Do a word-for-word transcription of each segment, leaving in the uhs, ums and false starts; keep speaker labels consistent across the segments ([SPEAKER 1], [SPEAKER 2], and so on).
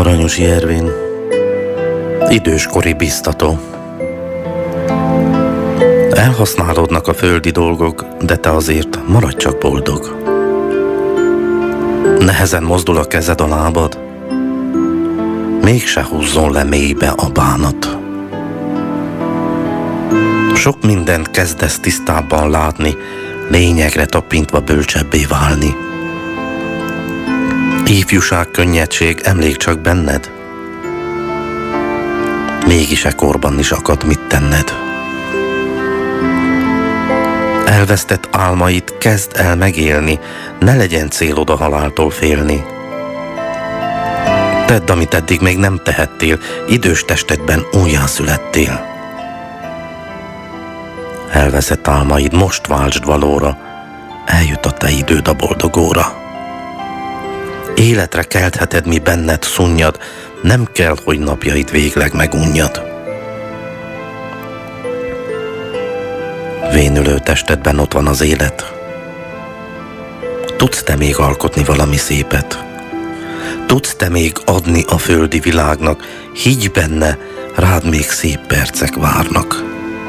[SPEAKER 1] Aranyusi Ervin, időskori biztató. Elhasználódnak a földi dolgok, de te azért maradj csak boldog. Nehezen mozdul a kezed, a lábad, mégse húzzon le mélybe a bánat. Sok mindent kezdesz tisztábban látni, lényegre tapintva bölcsebbé válni. Ifjúság, könnyedség, emlék csak benned, mégis e korban is akad mit tenned. Elvesztett álmait kezd el megélni, ne legyen célod a haláltól félni. Tedd, amit eddig még nem tehettél, idős testedben újjászülettél. Elveszett álmaid most váltsd valóra, eljött a te időd a boldogóra. Életre keltheted, mi benned szunnyad, nem kell, hogy napjaid végleg megunjad. Vénülő testedben ott van az élet. Tudsz te még alkotni valami szépet? Tudsz te még adni a földi világnak? Higgy benne, rád még szép percek várnak.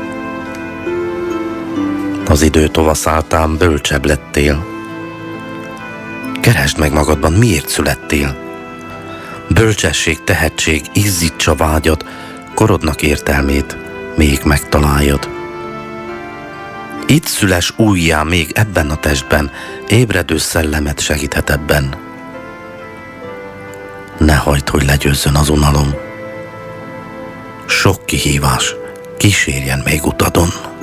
[SPEAKER 1] Az idő tovaszáltán bölcsebb lettél. Keresd meg magadban, miért születtél. Bölcsesség, tehetség izzítsa vágyad, korodnak értelmét még megtaláljad. Itt szüles újjá még ebben a testben, ébredő szellemet segíthet ebben. Ne hagyd, hogy legyőzzön az unalom. Sok kihívás kísérjen még utadon.